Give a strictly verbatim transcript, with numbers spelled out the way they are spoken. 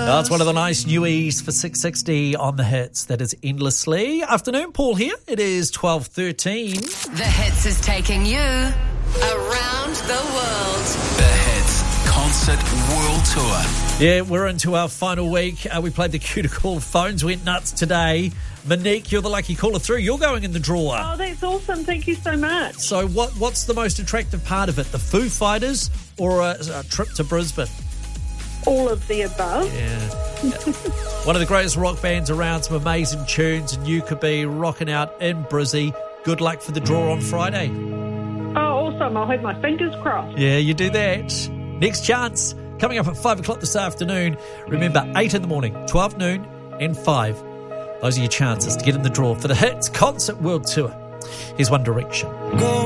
That's one of the nice newies for six sixty on the hits. That is Endlessly. Afternoon, Paul here. It is twelve thirteen. The Hits is taking you around the world. The Hits Concert World Tour. Yeah, we're into our final week. Uh, we played the Cuticle. Phones went nuts today. Monique, you're the lucky caller through. You're going in the draw. Oh, that's awesome. Thank you so much. So what? what's the most attractive part of it? The Foo Fighters or a, a trip to Brisbane? All of the above. Yeah. One of the greatest rock bands around, some amazing tunes, and you could be rocking out in Brizzy. Good luck for the draw on Friday. Oh, awesome. I'll have my fingers crossed. Yeah, you do that. Next chance, coming up at five o'clock this afternoon. Remember, eight in the morning, twelve noon and five. Those are your chances to get in the draw for the Hits Concert World Tour. Here's One Direction. Go.